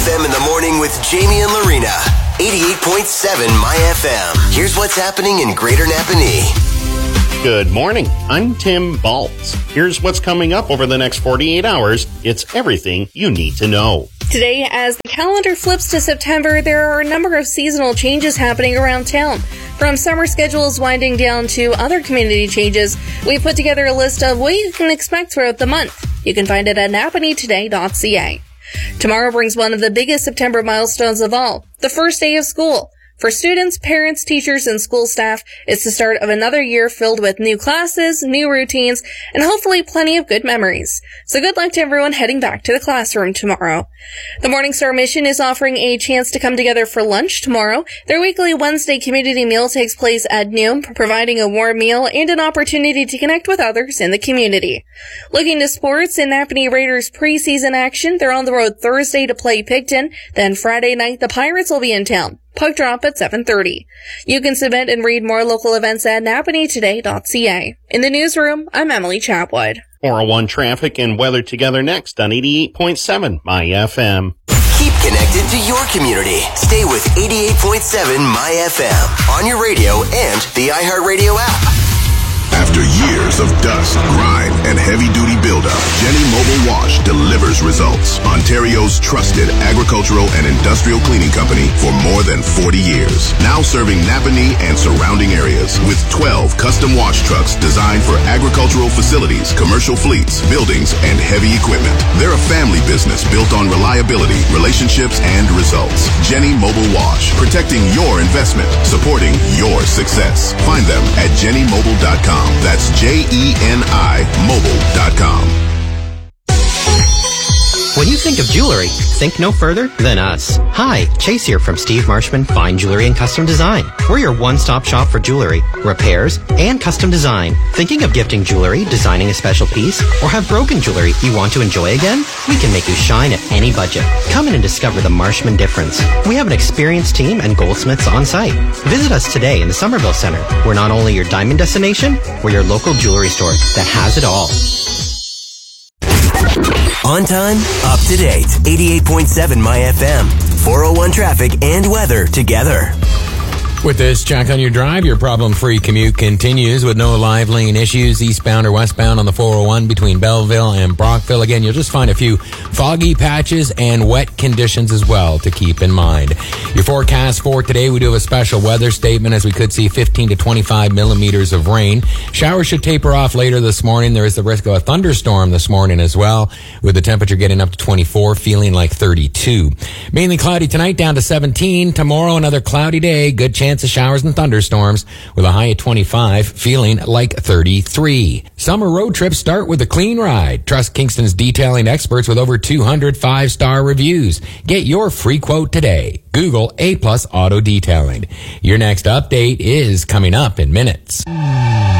FM in the morning with Jamie and Lorena. 88.7 My FM. Here's what's happening in Greater Napanee. Good morning. I'm Tim Baltz. Here's what's coming up over the next 48 hours. It's everything you need to know. Today, as the calendar flips to September, there are a number of seasonal changes happening around town. From summer schedules winding down to other community changes, we've put together a list of what you can expect throughout the month. You can find it at napaneetoday.ca. Tomorrow brings one of the biggest September milestones of all, the first day of school. For students, parents, teachers, and school staff, it's the start of another year filled with new classes, new routines, and hopefully plenty of good memories. So good luck to everyone heading back to the classroom tomorrow. The Morningstar Mission is offering a chance to come together for lunch tomorrow. Their weekly Wednesday community meal takes place at noon, providing a warm meal and an opportunity to connect with others in the community. Looking to sports, in Napanee Raiders preseason action, they're on the road Thursday to play Picton. Then Friday night, the Pirates will be in town. Puck drop at 7:30. You can submit and read more local events at napaneetoday.ca. In the newsroom, I'm Emily Chapwood. 401 traffic and weather together next on 88.7 My FM. Keep connected to your community. Stay with 88.7 My FM on your radio and the iHeartRadio app. After years of dust, grime, and heavy-duty buildup, Jenny Mobile Wash delivers results. Ontario's trusted agricultural and industrial cleaning company for more than 40 years. Now serving Napanee and surrounding areas with 12 custom wash trucks designed for agricultural facilities, commercial fleets, buildings, and heavy equipment. They're a family business built on reliability, relationships, and results. Jenny Mobile Wash, protecting your investment, supporting your success. Find them at jennymobile.com. That's JENI mobile.com. When you think of jewelry, think no further than us. Hi, Chase here from Steve Marshman Fine Jewelry and Custom Design. We're your one-stop shop for jewelry, repairs, and custom design. Thinking of gifting jewelry, designing a special piece, or have broken jewelry you want to enjoy again? We can make you shine at any budget. Come in and discover the Marshman difference. We have an experienced team and goldsmiths on site. Visit us today in the Somerville Center. We're not only your diamond destination, we're your local jewelry store that has it all. On time, up to date. 88.7 My FM. 401 traffic and weather together. With this check on your drive, your problem-free commute continues with no live lane issues eastbound or westbound on the 401 between Belleville and Brockville. Again, you'll just find a few foggy patches and wet conditions as well to keep in mind. Your forecast for today, we do have a special weather statement as we could see 15 to 25 millimeters of rain. Showers should taper off later this morning. There is the risk of a thunderstorm this morning as well, with the temperature getting up to 24, feeling like 32. Mainly cloudy tonight, down to 17. Tomorrow, another cloudy day. Good chance of showers and thunderstorms with a high of 25, feeling like 33. Summer road trips start with a clean ride. Trust Kingston's detailing experts with over 200 5-star reviews. Get your free quote today. Google A+ Auto Detailing. Your next update is coming up in minutes.